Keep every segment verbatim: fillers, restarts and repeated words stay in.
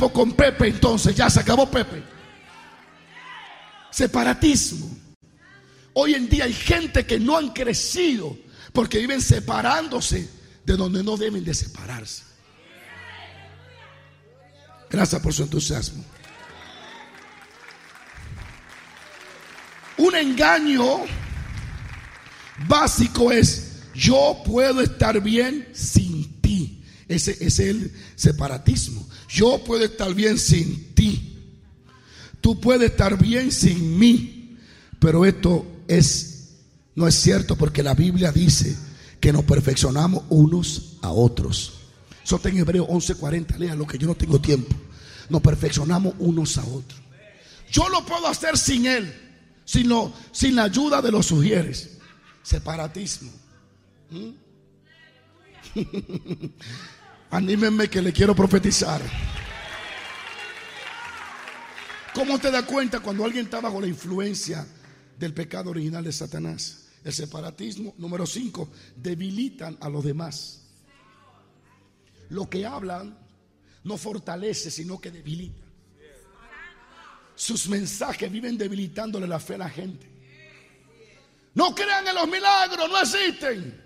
con Pepe, entonces ya se acabó Pepe. Separatismo. Hoy en día hay gente que no han crecido porque viven separándose de donde no deben de separarse. Gracias por su entusiasmo. Un engaño básico es: yo puedo estar bien sin ti. Ese, ese es el separatismo. Yo puedo estar bien sin ti. Tú puedes estar bien sin mí. Pero esto es, no es cierto, porque la Biblia dice que nos perfeccionamos unos a otros. Eso está en Hebreos once cuarenta. Léalo, que yo no tengo tiempo. Nos perfeccionamos unos a otros. Yo lo puedo hacer sin él, sino sin la ayuda de los sugieres. Separatismo. ¿Mm? Anímenme que le quiero profetizar. ¿Cómo te das cuenta cuando alguien está bajo la influencia del pecado original de Satanás? El separatismo. Número cinco, debilitan a los demás. Lo que hablan no fortalece, sino que debilita. Sus mensajes viven debilitándole la fe a la gente. No crean en los milagros, no existen.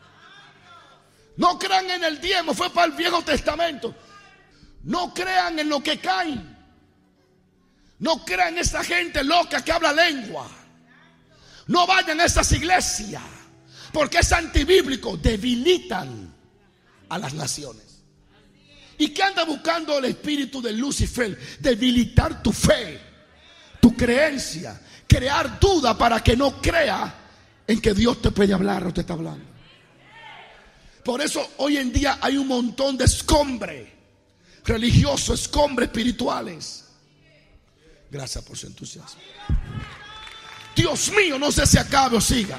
No crean en el diezmo, fue para el Viejo Testamento. No crean en lo que caen. No crean en esa gente loca que habla lengua. No vayan a esas iglesias, porque es antibíblico. Debilitan a las naciones. ¿Y qué anda buscando el espíritu de Lucifer? Debilitar tu fe, tu creencia, crear duda para que no crea en que Dios te puede hablar o te está hablando. Por eso hoy en día hay un montón de escombres religiosos, escombres espirituales. Gracias por su entusiasmo. Dios mío, no sé si acabe o siga.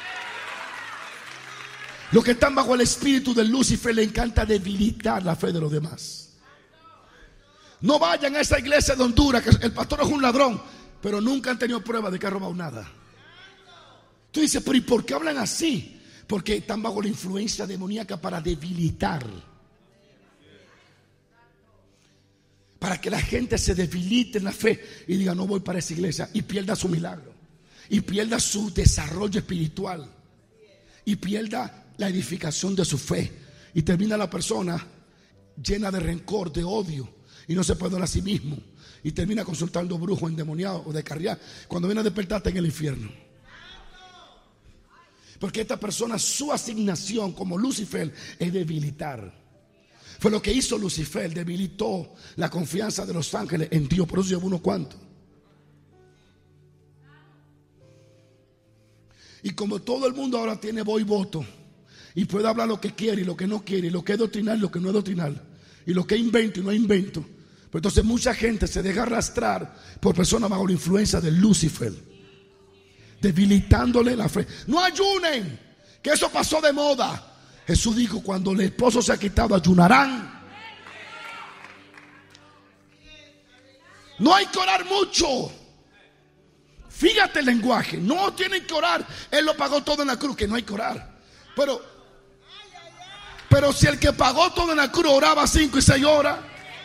Los que están bajo el espíritu de Lucifer le encanta debilitar la fe de los demás. No vayan a esa iglesia de Honduras, que el pastor es un ladrón, pero nunca han tenido prueba de que ha robado nada. Tú dices, pero ¿y por qué hablan así? Porque están bajo la influencia demoníaca para debilitar. Para que la gente se debilite en la fe y diga, no voy para esa iglesia, y pierda su milagro, y pierda su desarrollo espiritual, y pierda la edificación de su fe, y termina la persona llena de rencor, de odio, y no se perdona a sí mismo, y termina consultando brujos endemoniados o de carriar. Cuando viene a despertarte en el infierno, porque esta persona, su asignación como Lucifer es debilitar. Fue lo que hizo Lucifer, debilitó la confianza de los ángeles en Dios. Por eso llevó unos cuantos. Y como todo el mundo ahora tiene voz y voto, y puede hablar lo que quiere y lo que no quiere, y lo que es doctrinal y lo que no es doctrinal, y lo que es invento y no es invento, pues entonces mucha gente se deja arrastrar por personas bajo la influencia de Lucifer, debilitándole la fe. No ayunen, que eso pasó de moda. Jesús dijo, cuando el esposo se ha quitado, ayunarán. No hay que orar mucho. Fíjate el lenguaje. No tienen que orar. Él lo pagó todo en la cruz, que no hay que orar. Pero, pero si el que pagó todo en la cruz oraba cinco y seis horas.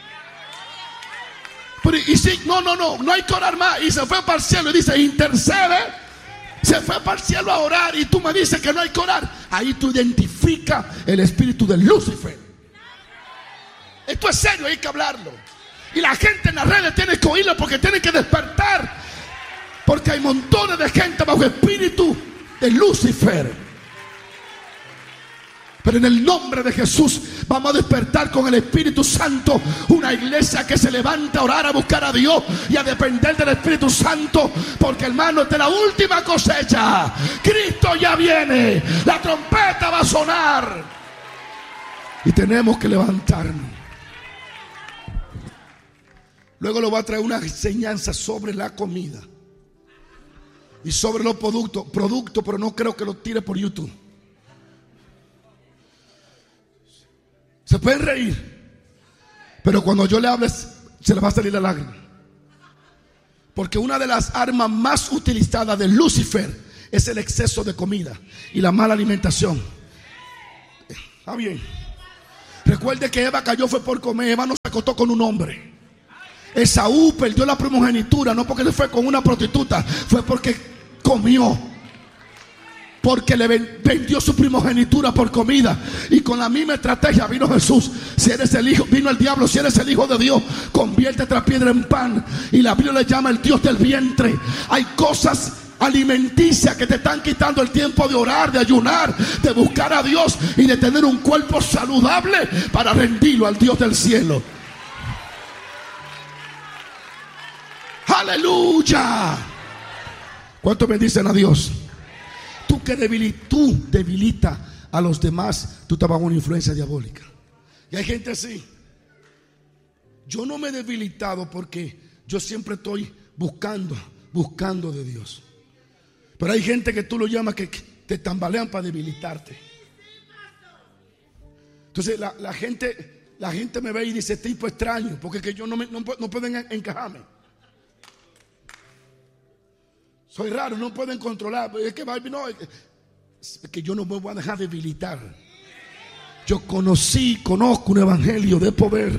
Pero, y si, no, no, no, no hay que orar más. Y se fue para el cielo y dice, intercede. Se fue para el cielo a orar y tú me dices que no hay que orar. Ahí tú identificas el espíritu de Lucifer. Esto es serio, hay que hablarlo. Y la gente en las redes tiene que oírlo porque tiene que despertar. Porque hay montones de gente bajo espíritu de Lucifer. Pero en el nombre de Jesús vamos a despertar con el Espíritu Santo una iglesia que se levanta a orar, a buscar a Dios y a depender del Espíritu Santo. Porque, hermano, esta es la última cosecha. Cristo ya viene. La trompeta va a sonar. Y tenemos que levantarnos. Luego le voy a traer una enseñanza sobre la comida y sobre los productos. Productos, pero no creo que lo tire por YouTube. Se pueden reír, pero cuando yo le hable se le va a salir la lágrima. Porque una de las armas más utilizadas de Lucifer es el exceso de comida y la mala alimentación. Está bien. Recuerde que Eva cayó fue por comer. Eva no se acostó con un hombre. Esaú perdió la primogenitura no porque le fue con una prostituta, fue porque comió, porque le vendió su primogenitura por comida. Y con la misma estrategia vino Jesús. Si eres el hijo, vino el diablo, si eres el hijo de Dios, convierte esta piedra en pan. Y la Biblia le llama el Dios del vientre. Hay cosas alimenticias que te están quitando el tiempo de orar, de ayunar, de buscar a Dios y de tener un cuerpo saludable para rendirlo al Dios del cielo. Aleluya. ¿Cuántos bendicen a Dios? Tú que debilita, tú debilita a los demás, tú estás bajo una influencia diabólica. Y hay gente así. Yo no me he debilitado porque yo siempre estoy buscando, buscando de Dios. Pero hay gente que tú lo llamas que te tambalean para debilitarte. Entonces la, la gente la gente me ve y dice, tipo extraño, porque que yo no, me, no, no pueden encajarme. Soy raro, no pueden controlar. Es que, no, es que yo no me voy a dejar debilitar. Yo conocí, conozco un evangelio de poder.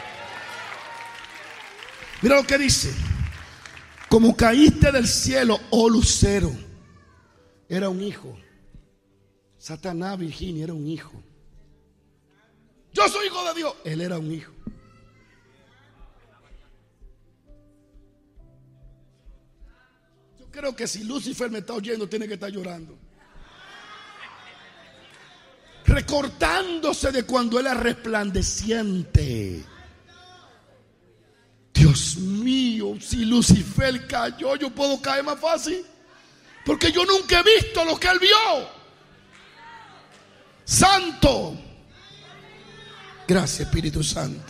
Mira lo que dice. Como caíste del cielo, oh lucero. Era un hijo. Satanás, Virginia, era un hijo. Yo soy hijo de Dios. Él era un hijo. Yo creo que si Lucifer me está oyendo, tiene que estar llorando. Recordándose de cuando él era resplandeciente. Dios mío, si Lucifer cayó, yo puedo caer más fácil. Porque yo nunca he visto lo que él vio. Santo. Gracias, Espíritu Santo.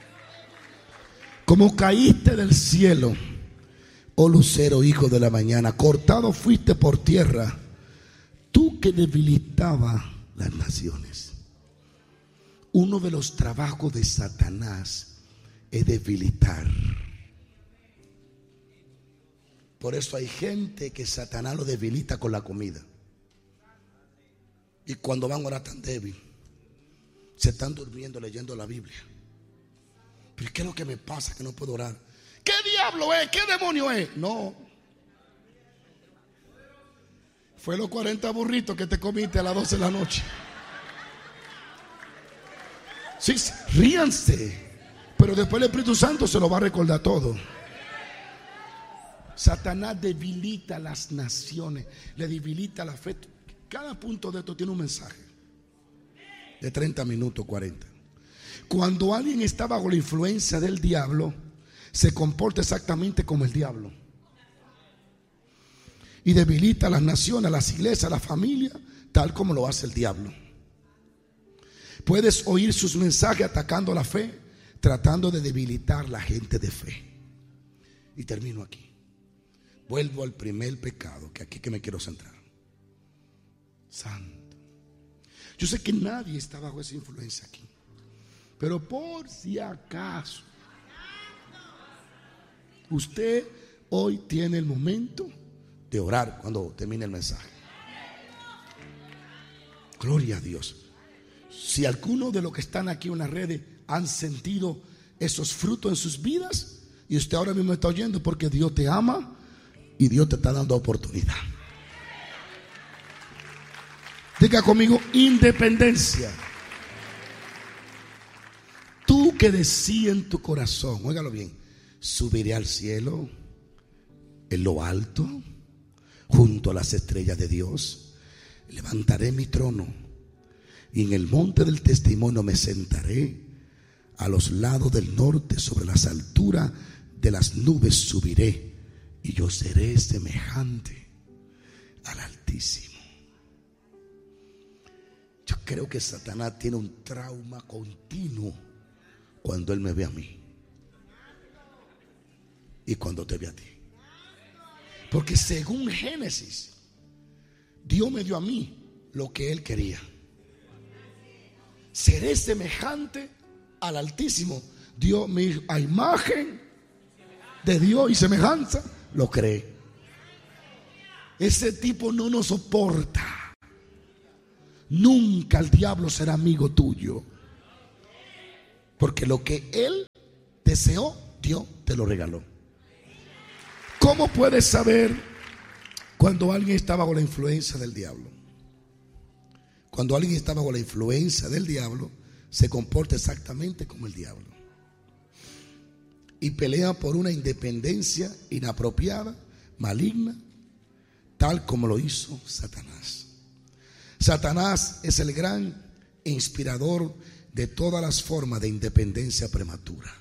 Como caíste del cielo, oh lucero, hijo de la mañana, cortado fuiste por tierra, tú que debilitabas las naciones. Uno de los trabajos de Satanás es debilitar. Por eso hay gente que Satanás lo debilita con la comida. Y cuando van a orar tan débil, se están durmiendo leyendo la Biblia. Pero ¿qué es lo que me pasa que no puedo orar? ¿Qué diablo es? ¿Qué demonio es? No. Fue los cuarenta burritos que te comiste a las doce de la noche. Sí, ríanse. Pero después el Espíritu Santo se lo va a recordar todo. Satanás debilita las naciones, le debilita la fe. Cada punto de esto tiene un mensaje de treinta minutos, cuarenta. Cuando alguien está bajo la influencia del diablo, se comporta exactamente como el diablo y debilita a las naciones, a las iglesias, a la familia, tal como lo hace el diablo. Puedes oír sus mensajes atacando la fe, tratando de debilitar la gente de fe. Y termino aquí. Vuelvo al primer pecado, que aquí que me quiero centrar. Santo. Yo sé que nadie está bajo esa influencia aquí, pero por si acaso, usted hoy tiene el momento de orar cuando termine el mensaje. Gloria a Dios. Si alguno de los que están aquí en las redes han sentido esos frutos en sus vidas, y usted ahora mismo está oyendo, porque Dios te ama y Dios te está dando oportunidad. Diga conmigo, independencia. Tú que decías en tu corazón, óigalo bien, subiré al cielo, en lo alto, junto a las estrellas de Dios, levantaré mi trono y en el monte del testimonio me sentaré, a los lados del norte, sobre las alturas de las nubes subiré, y yo seré semejante al Altísimo. Yo creo que Satanás tiene un trauma continuo cuando él me ve a mí y cuando te ve a ti. Porque según Génesis, Dios me dio a mí lo que él quería. Seré semejante al Altísimo. Dios me hizo a imagen de Dios y semejanza, lo cree. Ese tipo no nos soporta. Nunca el diablo será amigo tuyo, porque lo que él deseó, Dios te lo regaló. ¿Cómo puedes saber cuando alguien está bajo la influencia del diablo? Cuando alguien está bajo la influencia del diablo, se comporta exactamente como el diablo y pelea por una independencia inapropiada, maligna, tal como lo hizo Satanás. Satanás es el gran inspirador de todas las formas de independencia prematura.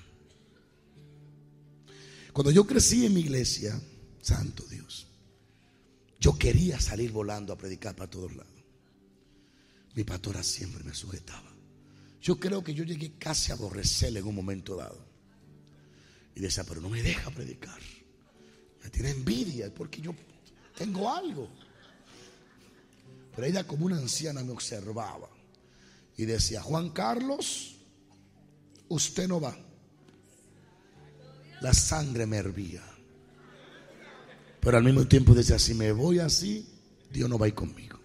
Cuando yo crecí en mi iglesia, santo Dios, yo quería salir volando a predicar para todos lados. Mi pastora siempre me sujetaba. Yo creo que yo llegué casi a aborrecerle en un momento dado. Y decía, pero no me deja predicar. Me tiene envidia porque yo tengo algo. Pero ella, como una anciana, me observaba y decía, Juan Carlos, usted no va. La sangre me hervía. Pero al mismo tiempo decía, si me voy así, Dios no va a ir conmigo.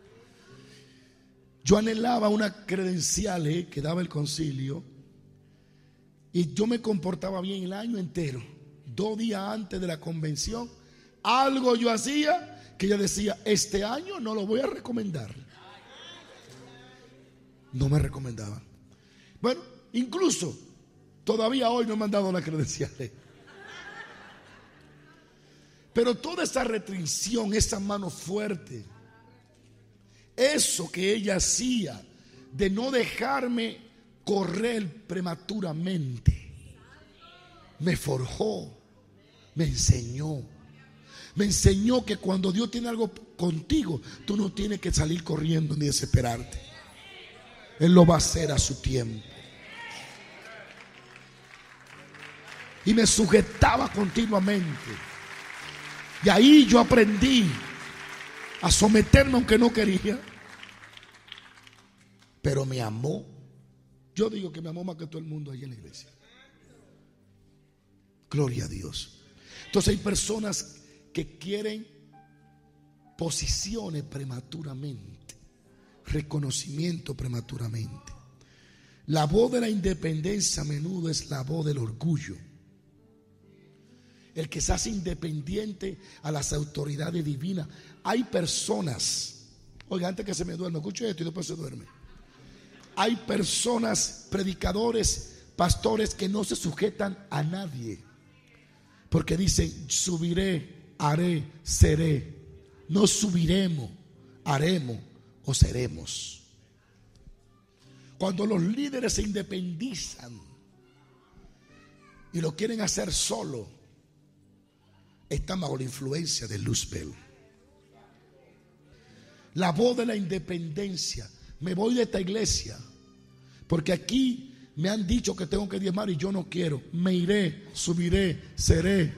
Yo anhelaba una credencial eh, que daba el concilio, y yo me comportaba bien el año entero. Dos días antes de la convención, algo yo hacía que ella decía, este año no lo voy a recomendar. No me recomendaba. Bueno, incluso todavía hoy no me han dado las credenciales. Pero toda esa restricción, esa mano fuerte, eso que ella hacía de no dejarme correr prematuramente, me forjó, me enseñó. Me enseñó que cuando Dios tiene algo contigo, tú no tienes que salir corriendo ni desesperarte. Él lo va a hacer a su tiempo. Y me sujetaba continuamente. Y ahí yo aprendí a someterme aunque no quería. Pero me amó. Yo digo que me amó más que todo el mundo allí en la iglesia. Gloria a Dios. Entonces hay personas que quieren posiciones prematuramente, reconocimiento prematuramente. La voz de la independencia a menudo es la voz del orgullo. El que se hace independiente a las autoridades divinas. Hay personas, oiga, antes que se me duerma, escucho esto y después se duerme. Hay personas, predicadores, pastores que no se sujetan a nadie, porque dicen, subiré, haré, seré. No subiremos, haremos o seremos. Cuando los líderes se independizan y lo quieren hacer solo, están bajo la influencia de Luzbel. La voz de la independencia. Me voy de esta iglesia porque aquí me han dicho que tengo que diezmar y yo no quiero. Me iré, subiré, seré.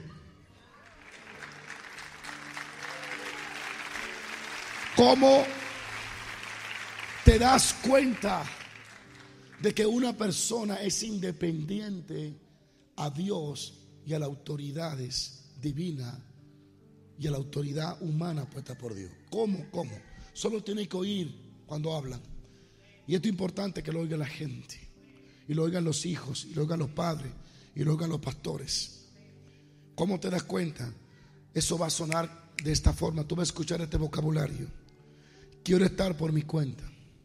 ¿Cómo te das cuenta de que una persona es independiente a Dios y a las autoridades divinas y a la autoridad humana puesta por Dios? ¿Cómo? ¿Cómo? Solo tiene que oír cuando hablan. Y esto es importante que lo oiga la gente, y lo oigan los hijos, y lo oigan los padres, y lo oigan los pastores. ¿Cómo te das cuenta? Eso va a sonar de esta forma. Tú vas a escuchar este vocabulario. Quiero estar por mi cuenta.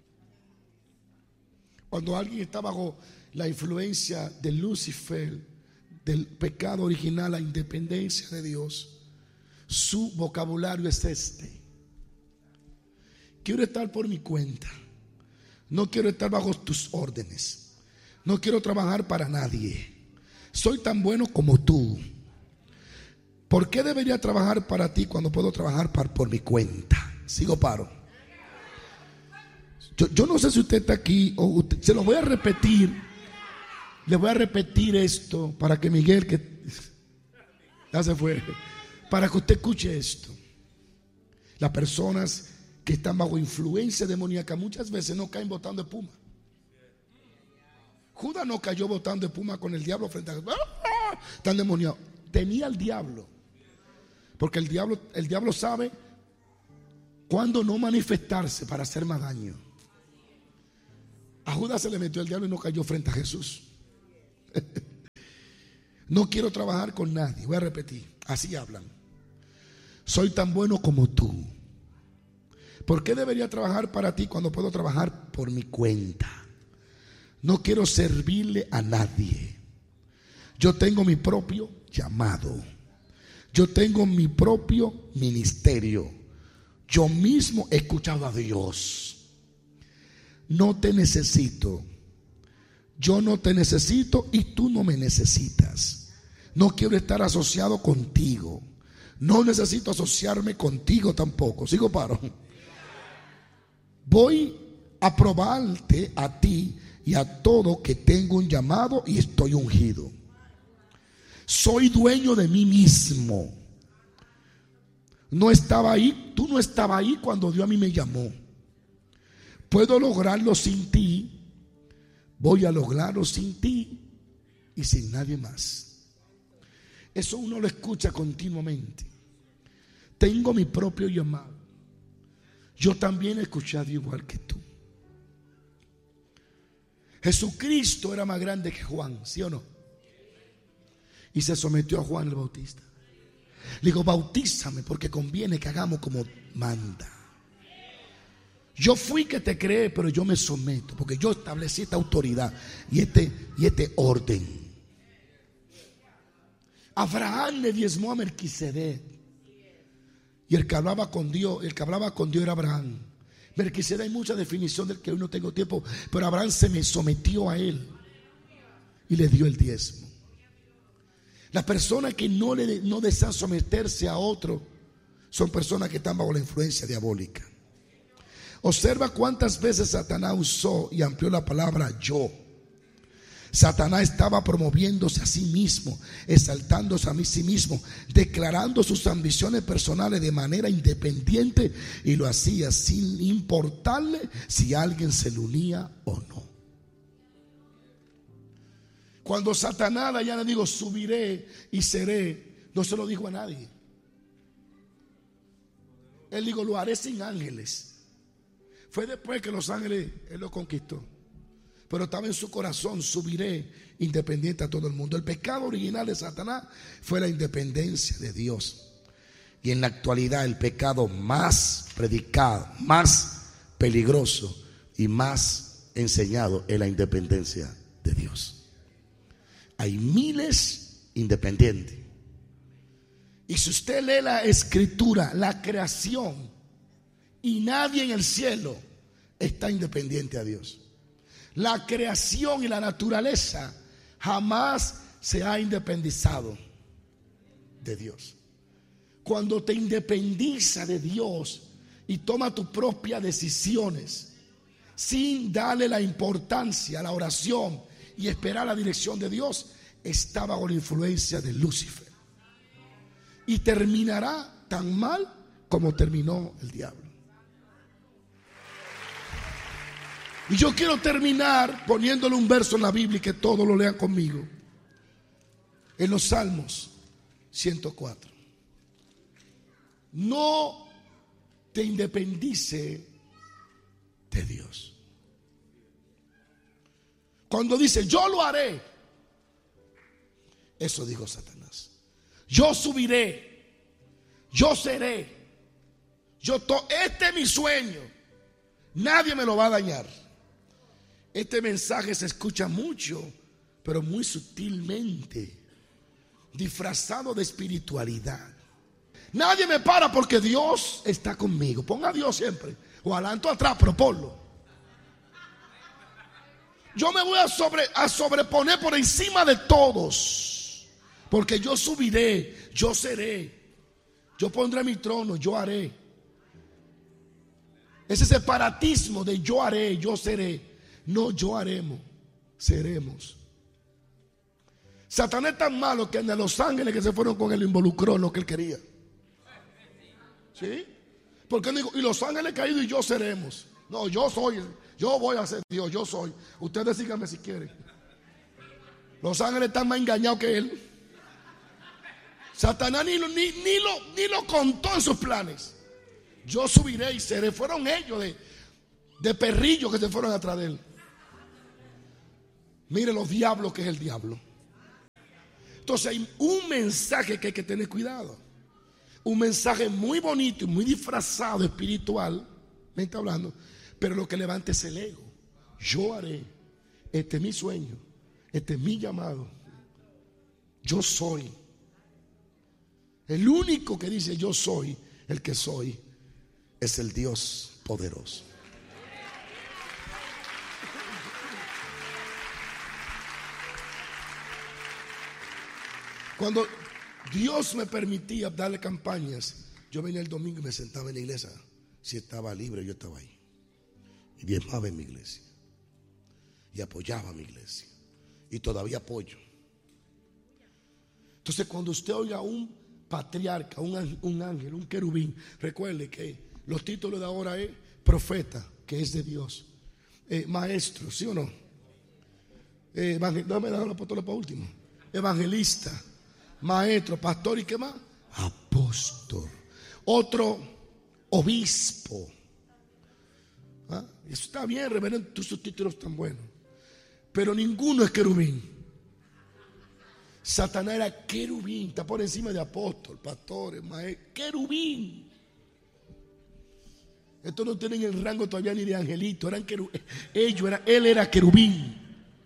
Cuando alguien está bajo la influencia de Lucifer, del pecado original, la independencia de Dios, su vocabulario es este: quiero estar por mi cuenta. No quiero estar bajo tus órdenes. No quiero trabajar para nadie. Soy tan bueno como tú. ¿Por qué debería trabajar para ti cuando puedo trabajar por mi cuenta? Sigo paro. Yo, yo no sé si usted está aquí o usted, se lo voy a repetir. Le voy a repetir esto para que Miguel, que ya se fue, para que usted escuche esto. Las personas que están bajo influencia demoníaca muchas veces no caen botando espuma. Judas no cayó botando espuma con el diablo frente a él. ¡Ah! Tan demoniado. Tenía al diablo. Porque el diablo, el diablo sabe cuándo no manifestarse para hacer más daño. A Judas se le metió el diablo y no cayó frente a Jesús. No quiero trabajar con nadie. Voy a repetir, así hablan. Soy tan bueno como tú. ¿Por qué debería trabajar para ti cuando puedo trabajar por mi cuenta? No quiero servirle a nadie. Yo tengo mi propio llamado. Yo tengo mi propio ministerio. Yo mismo he escuchado a Dios. No te necesito. Yo no te necesito y tú no me necesitas. No quiero estar asociado contigo. No necesito asociarme contigo tampoco. ¿Sigo paro? Voy a probarte a ti y a todo que tengo un llamado y estoy ungido. Soy dueño de mí mismo. No estaba ahí, tú no estabas ahí cuando Dios a mí me llamó. Puedo lograrlo sin ti. Voy a lograrlo sin ti y sin nadie más. Eso uno lo escucha continuamente. Tengo mi propio llamado. Yo también he escuchado igual que tú. Jesucristo era más grande que Juan, ¿sí o no? Y se sometió a Juan el Bautista. Le digo, bautízame porque conviene que hagamos como manda. Yo fui que te creé, pero yo me someto porque yo establecí esta autoridad y este, y este orden. Abraham le diezmó a Melquisedec. Y el que hablaba con Dios, el que hablaba con Dios era Abraham. Melquisedec, hay mucha definición del que hoy no tengo tiempo, pero Abraham se me sometió a él y le dio el diezmo. Las personas que no, le, no desean someterse a otro son personas que están bajo la influencia diabólica. Observa cuántas veces Satanás usó y amplió la palabra yo. Satanás estaba promoviéndose a sí mismo, exaltándose a sí mismo, declarando sus ambiciones personales de manera independiente y lo hacía sin importarle si alguien se le unía o no. Cuando Satanás ya le digo subiré y seré, no se lo dijo a nadie. Él dijo lo haré sin ángeles. Fue después que los ángeles él lo conquistó. Pero estaba en su corazón, subiré independiente a todo el mundo. El pecado original de Satanás fue la independencia de Dios. Y en la actualidad el pecado más predicado, más peligroso y más enseñado es la independencia de Dios. Hay miles independientes. Y si usted lee la escritura, la creación, y nadie en el cielo está independiente a Dios. La creación y la naturaleza jamás se ha independizado de Dios. Cuando te independiza de Dios y toma tus propias decisiones sin darle la importancia a la oración y esperar la dirección de Dios, está bajo la influencia de Lucifer y terminará tan mal como terminó el diablo. Y yo quiero terminar poniéndole un verso en la Biblia y que todos lo lean conmigo. En los Salmos ciento cuatro. No te independice de Dios. Cuando dice yo lo haré, eso dijo Satanás. Yo subiré, yo seré, yo to este es mi sueño, nadie me lo va a dañar. Este mensaje se escucha mucho, pero muy sutilmente, disfrazado de espiritualidad. Nadie me para porque Dios está conmigo. Ponga a Dios siempre, o adelante o atrás, pero ponlo. Yo me voy a, sobre, a sobreponer por encima de todos, porque yo subiré, yo seré, yo pondré mi trono, yo haré. Ese separatismo de yo haré, yo seré. No, yo haremos, seremos. Satanás es tan malo que en los ángeles que se fueron con él lo involucró en lo que él quería. ¿Sí? Porque él dijo, y los ángeles caídos y yo seremos. No, yo soy, yo voy a ser Dios, yo soy. Ustedes síganme si quieren. Los ángeles están más engañados que él. Satanás ni, ni, ni, lo, ni lo contó en sus planes. Yo subiré y seré. Fueron ellos de, de perrillos que se fueron atrás de él. Mire los diablos que es el diablo. Entonces hay un mensaje que hay que tener cuidado. Un mensaje muy bonito y muy disfrazado espiritualmente hablando, pero lo que levanta es el ego. Yo haré, este es mi sueño, este es mi llamado. Yo soy. El único que dice yo soy, el que soy, es el Dios poderoso. Cuando Dios me permitía darle campañas, yo venía el domingo y me sentaba en la iglesia. Si estaba libre, yo estaba ahí. Y diezmaba en mi iglesia. Y apoyaba a mi iglesia. Y todavía apoyo. Entonces, cuando usted oiga un patriarca, un, un ángel, un querubín, recuerde que los títulos de ahora es profeta, que es de Dios, eh, maestro, ¿sí o no? Eh, evangel- no me dan los apóstoles para último. Evangelista, maestro, pastor y qué más, apóstol, otro obispo. ¿Ah? Eso está bien, reverendo, tus títulos tan buenos, pero ninguno es querubín. Satanás era querubín, está por encima de apóstol, pastores, maestro, querubín. Estos no tienen el rango todavía ni de angelito, eran querubín. Ellos eran, él era querubín.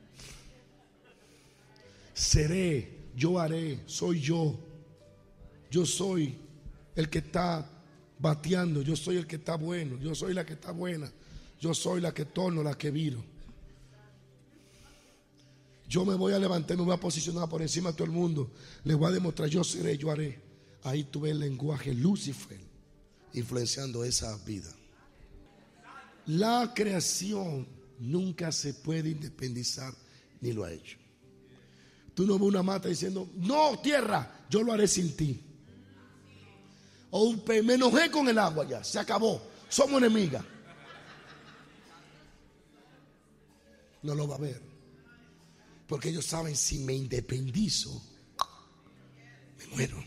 Seré, yo haré, soy yo. Yo soy el que está bateando, yo soy el que está bueno, yo soy la que está buena, yo soy la que torno, la que viro. Yo me voy a levantar, me voy a posicionar por encima de todo el mundo. Les voy a demostrar, yo seré, yo haré. Ahí tuve el lenguaje Lucifer influenciando esa vida. La creación nunca se puede independizar, ni lo ha hecho. Tú no ves una mata diciendo, no, tierra, yo lo haré sin ti. O un pez, me enojé con el agua ya, se acabó, somos enemigas. No lo va a ver. Porque ellos saben, si me independizo, me muero.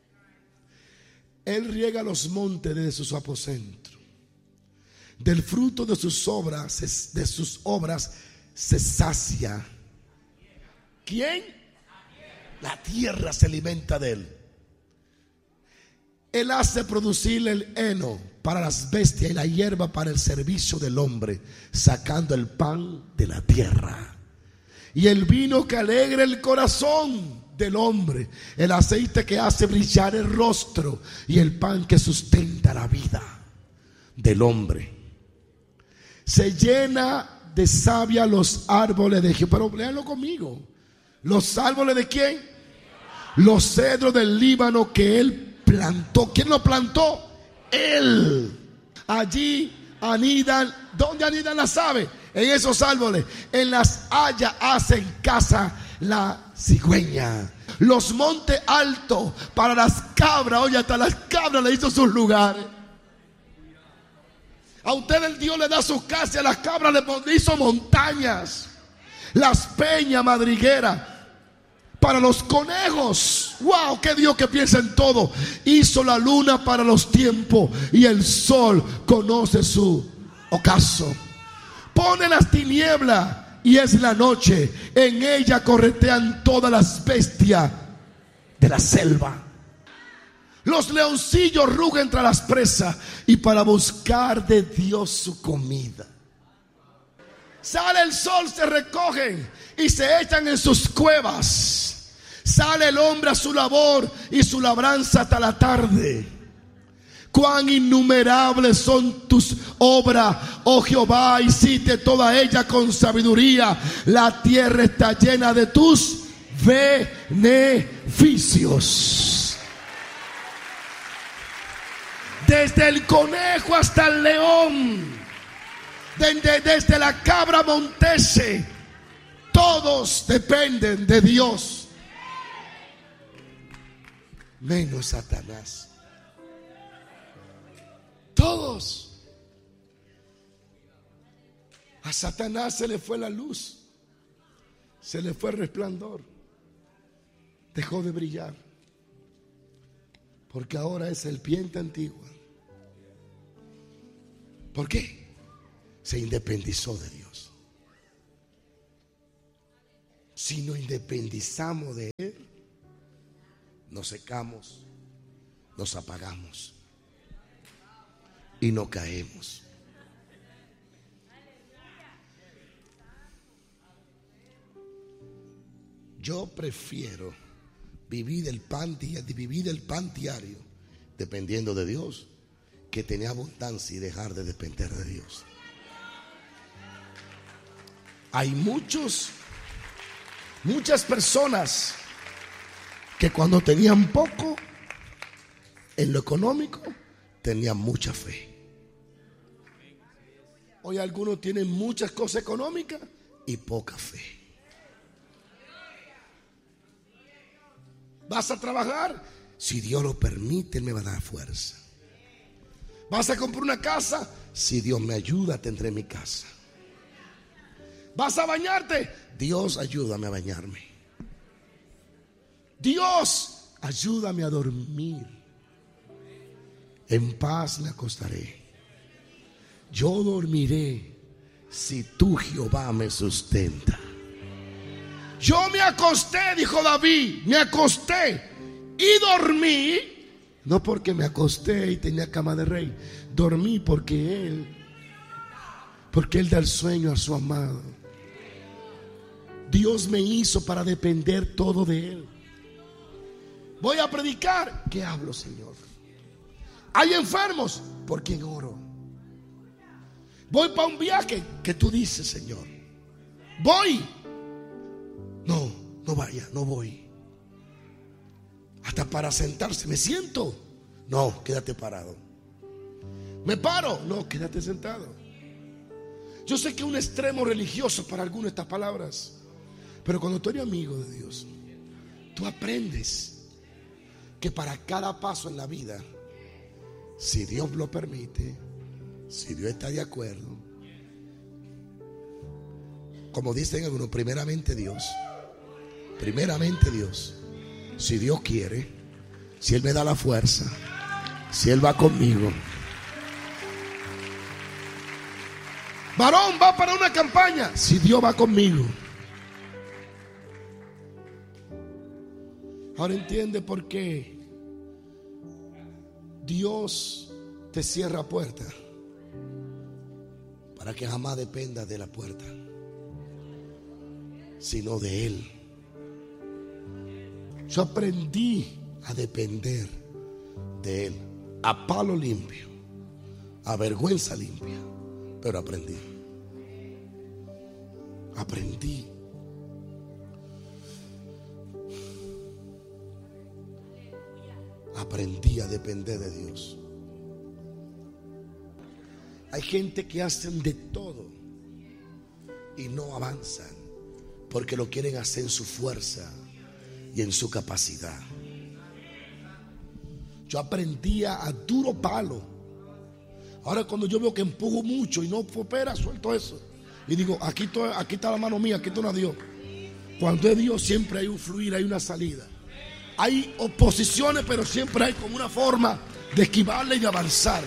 Él riega los montes desde sus aposentos. Del fruto de sus obras, de sus obras se sacia. ¿Quién? La tierra se alimenta de él. Él hace producir el heno para las bestias y la hierba para el servicio del hombre, sacando el pan de la tierra. Y el vino que alegra el corazón del hombre, el aceite que hace brillar el rostro y el pan que sustenta la vida del hombre. Se llena de savia los árboles de Jehová. Pero léanlo conmigo. ¿Los árboles de quién? Los cedros del Líbano que él plantó. ¿Quién lo plantó? Él. Allí anidan. ¿Dónde anidan las aves? En esos árboles. En las hayas hacen casa la cigüeña. Los montes altos para las cabras. Oye, hasta las cabras le hizo sus lugares. A ustedes Dios le da sus casas. A las cabras le hizo montañas. Las peñas madrigueras para los conejos. Wow, qué Dios que piensa en todo. Hizo la luna para los tiempos y el sol conoce su ocaso. Pone las tinieblas y es la noche. En ella corretean todas las bestias de la selva. Los leoncillos rugen entre las presas y para buscar de Dios su comida. Sale el sol, se recogen y se echan en sus cuevas. Sale el hombre a su labor y su labranza hasta la tarde. Cuán innumerables son tus obras, oh Jehová, hiciste toda ella con sabiduría. La tierra está llena de tus beneficios. Desde el conejo hasta el león, desde, desde la cabra montese, todos dependen de Dios, menos Satanás. Todos. A Satanás se le fue la luz, se le fue el resplandor, dejó de brillar, porque ahora es serpiente antigua. ¿Por qué? Se independizó de Dios. Si nos independizamos de Él, nos secamos, nos apagamos y no caemos. Yo prefiero vivir el pan, vivir el pan diario dependiendo de Dios, que tener abundancia y dejar de depender de Dios. Hay muchos, muchas personas que cuando tenían poco en lo económico, tenían mucha fe. Hoy algunos tienen muchas cosas económicas y poca fe. ¿Vas a trabajar? Si Dios lo permite, Él me va a dar fuerza. ¿Vas a comprar una casa? Si Dios me ayuda, tendré mi casa. ¿Vas a bañarte? Dios, ayúdame a bañarme. Dios, ayúdame a dormir. En paz me acostaré. Yo dormiré si tú, Jehová, me sustenta. Yo me acosté, dijo David, me acosté y dormí. No porque me acosté y tenía cama de rey. Dormí porque Él, porque Él da el sueño a su amado. Dios me hizo para depender todo de Él. Voy a predicar. ¿Qué hablo, Señor? Hay enfermos. ¿Por quién oro? Voy para un viaje. ¿Qué tú dices, Señor? Voy. No, no vaya, no voy. Hasta para sentarse, ¿me siento? No, quédate parado. ¿Me paro? No, quédate sentado. Yo sé que es un extremo religioso para algunos estas palabras, pero cuando tú eres amigo de Dios, tú aprendes que para cada paso en la vida, si Dios lo permite, si Dios está de acuerdo, como dicen algunos, primeramente Dios. Primeramente Dios. Si Dios quiere, si Él me da la fuerza, si Él va conmigo. Varón, va para una campaña. Si Dios va conmigo. Ahora entiende por qué Dios te cierra puertas. Para que jamás dependas de la puerta, sino de Él. Yo aprendí a depender de Él, a palo limpio, a vergüenza limpia, pero aprendí. Aprendí. Aprendí a depender de Dios. Hay gente que hacen de todo y no avanzan porque lo quieren hacer en su fuerza y en su capacidad. Yo aprendía a duro palo. Ahora cuando yo veo que empujo mucho y no prospera, suelto eso y digo, aquí, estoy, aquí está la mano mía, aquí está una Dios. Cuando es Dios siempre hay un fluir, hay una salida. Hay oposiciones, pero siempre hay como una forma de esquivarle y de avanzar.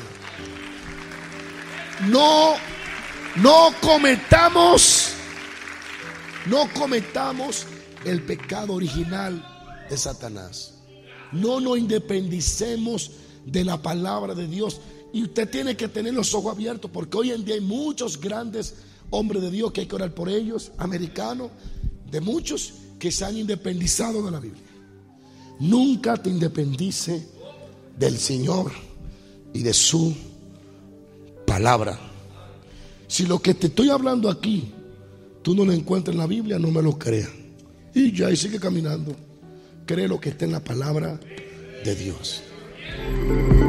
No, no cometamos, no cometamos el pecado original de Satanás. No nos independicemos de la palabra de Dios. Y usted tiene que tener los ojos abiertos, porque hoy en día hay muchos grandes hombres de Dios que hay que orar por ellos, americanos, de muchos que se han independizado de la Biblia. Nunca te independice del Señor y de su palabra. Si lo que te estoy hablando aquí tú no lo encuentras en la Biblia, no me lo creas. Y ya, y sigue caminando. Cree lo que está en la palabra de Dios.